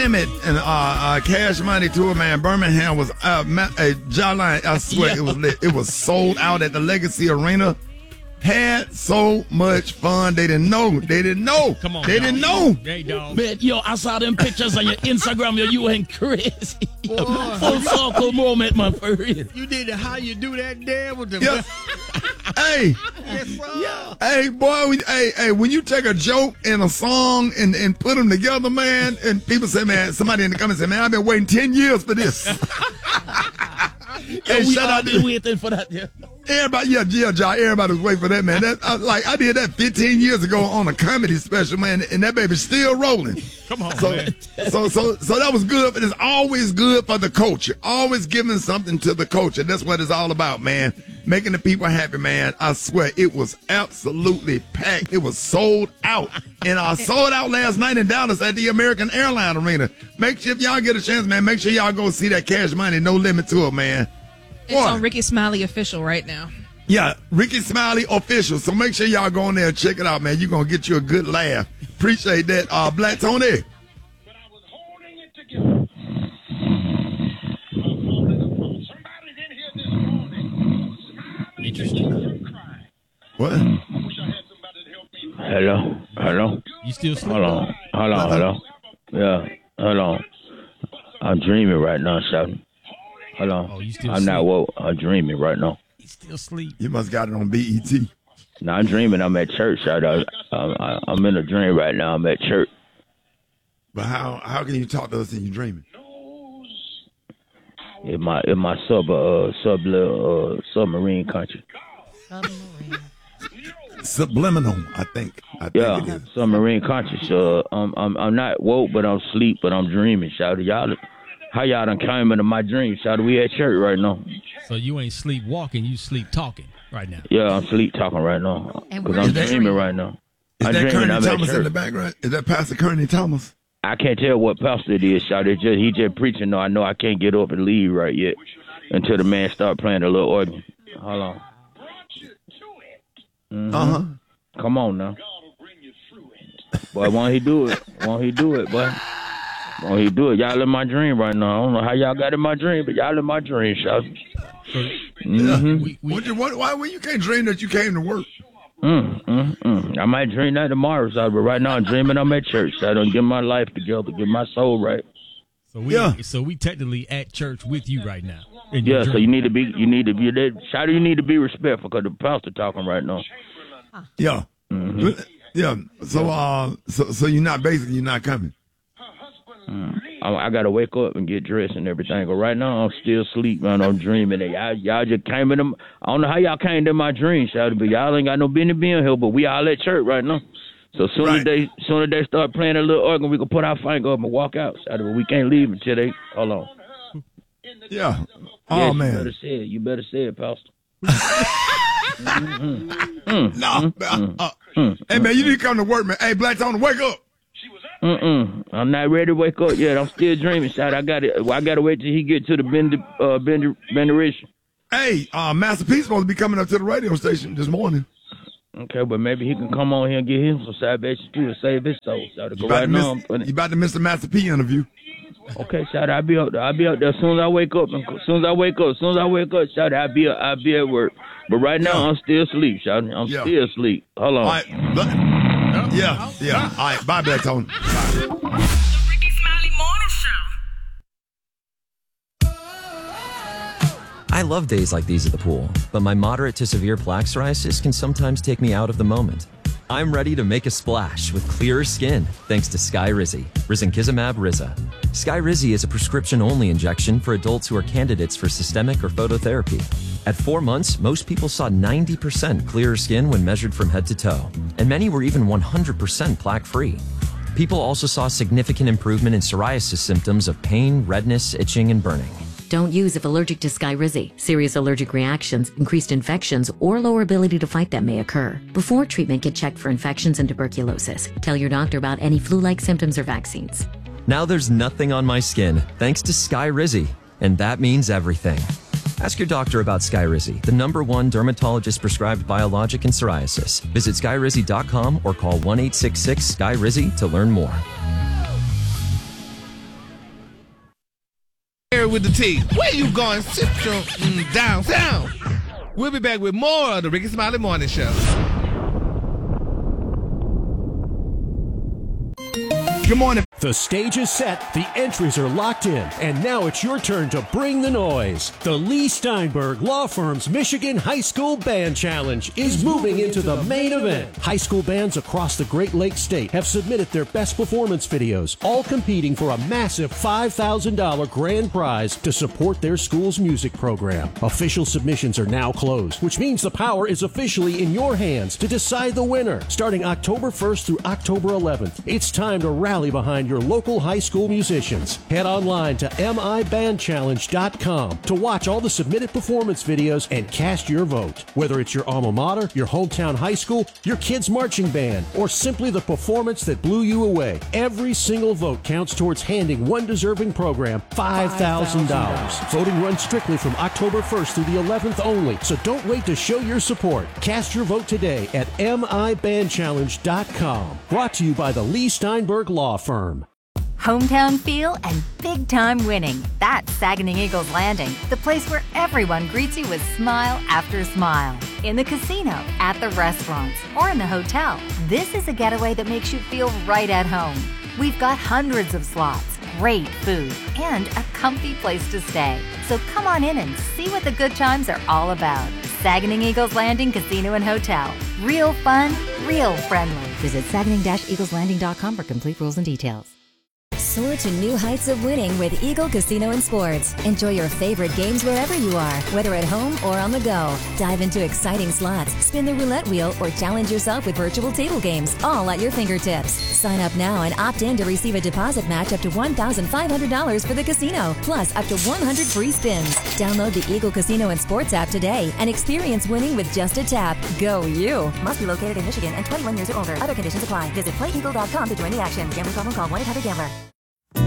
Limit and Cash Money tour, man. Birmingham was Jawline. I swear it was lit. It was sold out at the Legacy Arena. Had so much fun. They didn't know. Come on, they didn't know. Hey, dog. Man, yo, I saw them pictures on your Instagram. Yo, you went crazy. Full circle moment, man, for real. You did how you do that there with the... Yeah. Hey. Yes, sir. Yeah. Hey, boy, when you take a joke and a song and put them together, man, and people say, man, somebody in the comments say, man, I've been waiting 10 years for this. Yo, we all been waiting for that, yeah. Everybody, everybody was waiting for that, man. I did that 15 years ago on a comedy special, man, and that baby's still rolling. Come on, man. So that was good, but it's always good for the culture. Always giving something to the culture. That's what it's all about, man. Making the people happy, man. I swear, it was absolutely packed. It was sold out. And I sold out last night in Dallas at the American Airlines Arena. Make sure if y'all get a chance, man, make sure y'all go see that Cash Money No Limit tour, man. It's on Ricky Smiley Official right now. Yeah, Ricky Smiley Official. So make sure y'all go in there and check it out, man. You're going to get you a good laugh. Appreciate that. Black Tony. But I was holding it together. Somebody's in here this morning. Interesting. What? I wish I had somebody to help me. Hello. You still sleep? Hello. Yeah, hold on. I'm dreaming right now, shouting. Hold on. Oh, you still I'm not woke. I'm dreaming right now. You still sleep? You must got it on BET. No, I'm dreaming. I'm at church. I'm in a dream right now. I'm at church. But how can you talk to us in your dreaming? In my submarine country. Subliminal, I think it is. Submarine country. So I'm not woke, but I'm asleep, but I'm dreaming. Shout y'all. How y'all done came into my dream? Shout we at church right now. So you ain't sleepwalking, you sleep talking right now. Yeah, I'm sleep talking right now because I'm dreaming right now. Is that Kearney Thomas in the background? Is that Pastor Kearney Thomas? I can't tell what pastor it is, shout. He just preaching. No, I know I can't get up and leave right yet until the man start playing the little organ. Hold on. Mm-hmm. Come on now. Boy, won't he do it? Boy? Won't he do it? Y'all in my dream right now. I don't know how y'all got in my dream, but y'all in my dream, shout. Why you can't dream that you came to work? I might dream that tomorrow, so, but right now I'm dreaming I'm at church. So I don't get my life together, get my soul right. So we technically at church with you right now. Yeah, so you need to be there. Shout, you need to be respectful because the pastor talking right now. Yeah. Mm-hmm. Yeah. So you're not coming. I gotta wake up and get dressed and everything. But right now I'm still asleep, man. I'm dreaming. Y'all just came in them. I don't know how y'all came to my dreams, but y'all ain't got no business being here. But we all at church right now. So soon as they start playing a little organ, we can put our finger up and walk out. But we can't leave until they hold on. Yeah. Oh yes, man. You better say it, Pastor. Hey man, you need to come to work, man. Hey, Black Tony, wake up. I'm not ready to wake up yet. I'm still dreaming, shout. I gotta wait till he get to the benediction. Hey, Master P supposed to be coming up to the radio station this morning. Okay, but maybe he can come on here and get him some salvation too and save his soul. Shout. You about to miss the Master P interview. Okay, shout. I'll be up there as soon as I wake up. Shout. I'll be at work. But right now I'm still asleep, shout. I'm still asleep. Hold on. All right. Yeah. All right, bye, Black Tony. The Ricky Smiley Morning Show. I love days like these at the pool, but my moderate to severe plaque psoriasis can sometimes take me out of the moment. I'm ready to make a splash with clearer skin thanks to Skyrizi, risankizumab Riza. Skyrizi is a prescription-only injection for adults who are candidates for systemic or phototherapy. At 4 months, most people saw 90% clearer skin when measured from head to toe, and many were even 100% plaque-free. People also saw significant improvement in psoriasis symptoms of pain, redness, itching, and burning. Don't use if allergic to Skyrizi. Serious allergic reactions, increased infections, or lower ability to fight them may occur. Before treatment, get checked for infections and tuberculosis. Tell your doctor about any flu-like symptoms or vaccines. Now there's nothing on my skin thanks to Skyrizi, and that means everything. Ask your doctor about Skyrizi, the #1 dermatologist-prescribed biologic in psoriasis. Visit Skyrizi.com or call 1-866-SKYRIZI to learn more. with the T. Where you going? Sit your downtown. We'll be back with more of the Ricky Smiley Morning Show. Good morning. The stage is set, the entries are locked in, and now it's your turn to bring the noise. The Lee Steinberg Law Firm's Michigan High School Band Challenge is moving into the main event. High school bands across the Great Lakes State have submitted their best performance videos, all competing for a massive $5,000 grand prize to support their school's music program. Official submissions are now closed, which means the power is officially in your hands to decide the winner. Starting October 1st through October 11th, it's time to rally behind your local high school musicians. Head online to mibandchallenge.com to watch all the submitted performance videos and cast your vote. Whether it's your alma mater, your hometown high school, your kid's marching band, or simply the performance that blew you away, every single vote counts towards handing one deserving program $5,000. Voting runs strictly from October 1st through the 11th only, so don't wait to show your support. Cast your vote today at mibandchallenge.com. Brought to you by the Lee Steinberg Law Firm. Hometown feel and big-time winning. That's Saginaw Eagles Landing, the place where everyone greets you with smile after smile. In the casino, at the restaurants, or in the hotel, this is a getaway that makes you feel right at home. We've got hundreds of slots, great food, and a comfy place to stay. So come on in and see what the good times are all about. Saginaw Eagles Landing Casino and Hotel. Real fun, real friendly. Visit Saginaw-EaglesLanding.com for complete rules and details. Soar to new heights of winning with Eagle Casino and Sports. Enjoy your favorite games wherever you are, whether at home or on the go. Dive into exciting slots, spin the roulette wheel, or challenge yourself with virtual table games, all at your fingertips. Sign up now and opt in to receive a deposit match up to $1,500 for the casino, plus up to 100 free spins. Download the Eagle Casino and Sports app today and experience winning with just a tap. Go you! Must be located in Michigan and 21 years or older. Other conditions apply. Visit playeagle.com to join the action. Gambling problem, call 1-800-GAMBLER.